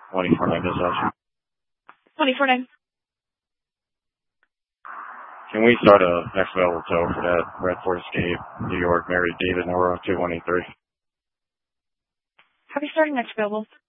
24-9 dispatch. 24-9. Can we start a next available tow for that Red Ford Escape, New York, Mary David Nora 2183? Have you started next available?